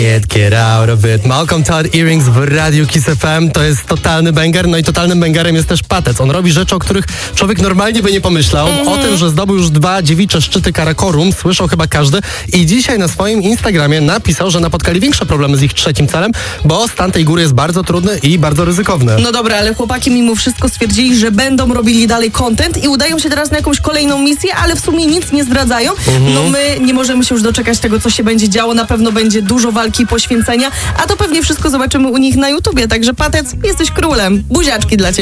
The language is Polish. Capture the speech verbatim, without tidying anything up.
Get, get out of it. Malcolm Todd, Earrings w Radiu Kiss F M. To jest totalny banger, no i totalnym bangerem jest też Patec. On robi rzeczy, o których człowiek normalnie by nie pomyślał. Mm-hmm. O tym, że zdobył już dwa dziewicze szczyty Karakorum, słyszał chyba każdy. I dzisiaj na swoim Instagramie napisał, że napotkali większe problemy z ich trzecim celem, bo stan tej góry jest bardzo trudny i bardzo ryzykowny. No dobra, ale chłopaki mimo wszystko stwierdzili, że będą robili dalej content i udają się teraz na jakąś kolejną misję, ale w sumie nic nie zdradzają. Mm-hmm. No my nie możemy się już doczekać tego, co się będzie działo. Na pewno będzie dużo walki i poświęcenia, a to pewnie wszystko zobaczymy u nich na YouTubie. Także Patec, jesteś królem. Buziaczki dla ciebie.